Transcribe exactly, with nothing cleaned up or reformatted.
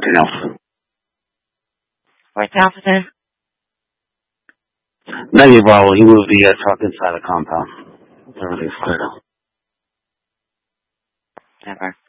anything else. Where's the officer? Negative, well, he moved the uh, truck inside the compound. Everything's clear now. Never.